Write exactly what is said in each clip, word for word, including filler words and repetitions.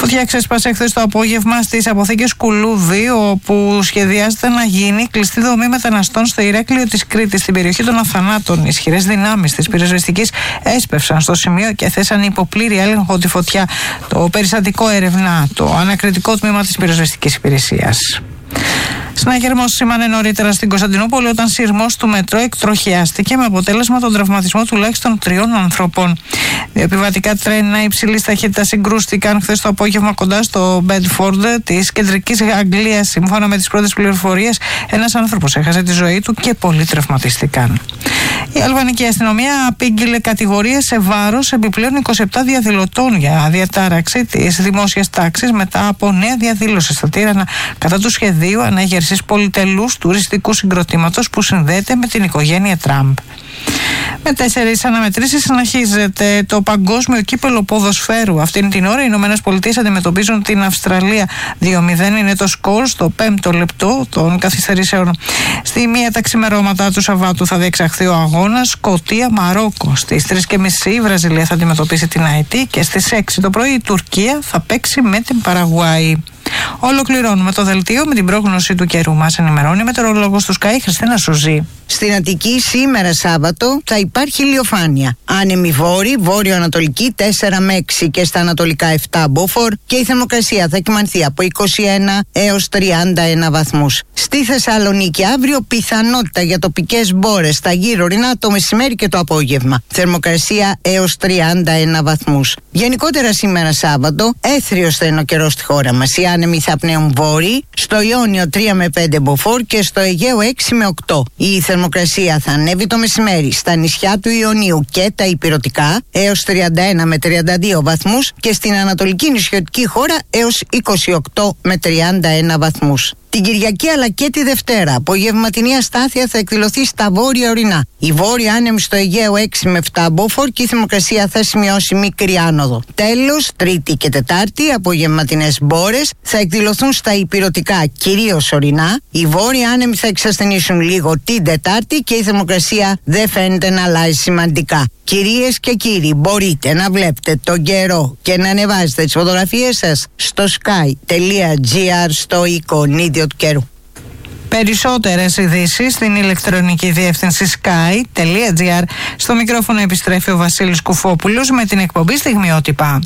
Φωτιά ξέσπασε χθες το απόγευμα στις αποθήκες Κουλούδη, όπου σχεδιάζεται να γίνει κλειστή δομή μεταναστών στο Ηράκλειο της Κρήτης, στην περιοχή των Αθανάτων. Οι ισχυρές δυνάμεις της πυροσβεστικής έσπευσαν στο σημείο και θέσαν υπό πλήρη έλεγχο τη φωτιά. Το περιστατικό ερευνά το ανακριτικό τμήμα της πυροσβεστικής υπηρεσίας. Συναγερμός σήμανε νωρίτερα στην Κωνσταντινούπολη όταν σειρμός του μετρό εκτροχιάστηκε με αποτέλεσμα τον τραυματισμό τουλάχιστον τριών ανθρώπων. Δύο επιβατικά τρένα υψηλής ταχύτητας συγκρούστηκαν χθες το απόγευμα κοντά στο Μπέντφορντ της κεντρικής Αγγλίας. Σύμφωνα με τις πρώτες πληροφορίες, ένας άνθρωπος έχασε τη ζωή του και πολλοί τραυματίστηκαν. Η αλβανική αστυνομία απήγγειλε κατηγορίες σε βάρος επιπλέον είκοσι επτά διαδηλωτών για διατάραξη της δημόσιας τάξης μετά από νέα διαδήλωση στα Τύρανα κατά του σχεδίου ανέγερσης πολυτελούς τουριστικού συγκροτήματος που συνδέεται με την οικογένεια Τραμπ. Με τέσσερις αναμετρήσεις συνεχίζεται το παγκόσμιο κύπελλο ποδοσφαίρου. Αυτήν την ώρα οι Ηνωμένες Πολιτείες αντιμετωπίζουν την Αυστραλία. δύο μηδέν είναι το σκορ στο πέμπτο λεπτό των καθυστερήσεων. Στη μία τα ξημερώματα του Σαββάτου θα διεξαχθεί ο αγώνας Σκωτία-Μαρόκο. Στις τρεις και μισή η Βραζιλία θα αντιμετωπίσει την Αϊτή και στις έξι το πρωί η Τουρκία θα παίξει με την Παραγουάη. Ολοκληρώνουμε το δελτίο με την πρόγνωση του καιρού. Μας ενημερώνει η μετεωρολόγος του Sky, Χριστίνα Σουζή. Στην Αττική σήμερα Σάββατο θα υπάρχει ηλιοφάνεια. Άνεμη βόρη, βόρειο-ανατολική τέσσερα με έξι και στα ανατολικά επτά μποφόρ και η θερμοκρασία θα κυμανθεί από είκοσι ένα έως τριάντα ένα βαθμούς. Στη Θεσσαλονίκη αύριο πιθανότητα για τοπικές μπόρες στα γύρω ορεινά το μεσημέρι και το απόγευμα. Θερμοκρασία έως τριάντα ένα βαθμούς. Γενικότερα σήμερα Σάββατο έθριος θα είναι ο καιρός στη χώρα μας. Οι άνεμοι θα πνέουν βόρειοι, στο Ιόνιο τρία με πέντε μποφόρ και στο Αιγαίο έξι με οκτώ. Η θερμοκρασία θα ανέβει το μεσημέρι στα νησιά του Ιωνίου και τα ηπειρωτικά έως τριάντα ένα με τριάντα δύο βαθμούς και στην ανατολική νησιωτική χώρα έως είκοσι οκτώ με τριάντα ένα βαθμούς. Την Κυριακή αλλά και τη Δευτέρα, απογευματινή αστάθεια θα εκδηλωθεί στα βόρεια ορεινά. Η βόρεια άνεμη στο Αιγαίο έξι με επτά μποφόρ και η θερμοκρασία θα σημειώσει μικρή άνοδο. Τέλος, Τρίτη και Τετάρτη, απογευματινές μπόρες θα εκδηλωθούν στα ηπειρωτικά, κυρίως ορεινά. Οι βόρειοι άνεμοι θα εξασθενήσουν λίγο την Τετάρτη και η θερμοκρασία δεν φαίνεται να αλλάζει σημαντικά. Κυρίες και κύριοι, μπορείτε να βλέπετε τον καιρό και να ανεβάζετε τις φωτογραφίες σας στο sky.gr στο εικονίδιο του καιρού. Περισσότερες ειδήσεις στην ηλεκτρονική διεύθυνση sky.gr. Στο μικρόφωνο επιστρέφει ο Βασίλης Κουφόπουλος με την εκπομπή Στιγμιότυπα.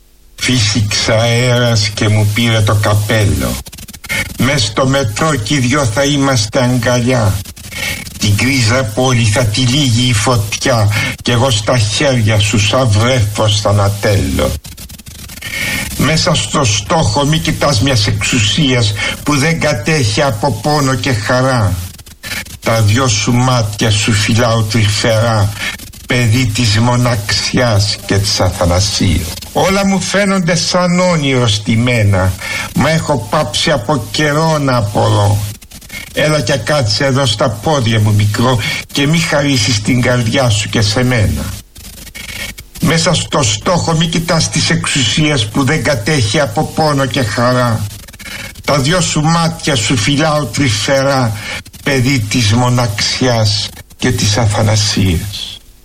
Φύσηξα αέρας και μου πήρε το καπέλο. Μες στο μετρό κι οι δυο θα είμαστε αγκαλιά. Την γκρίζα πόλη θα τη λύγει η φωτιά κι εγώ στα χέρια σου σαν βρέφος θανατέλω. Μέσα στο στόχο μη κοιτάς μιας εξουσίας που δεν κατέχει από πόνο και χαρά. Τα δυο σου μάτια σου φυλάω τρυφερά, παιδί της μοναξιάς και της αθανασίας. Όλα μου φαίνονται σαν όνειρο στημένα, μα έχω πάψει από καιρό να απορώ. Έλα και κάτσε εδώ στα πόδια μου μικρό και μη χαρίσεις την καρδιά σου και σε μένα. Μέσα στο στόχο μη κοιτάς τις εξουσίες που δεν κατέχει από πόνο και χαρά. Τα δυο σου μάτια σου φυλάω τρυφερά, παιδί της μοναξιάς και της αθανασίας.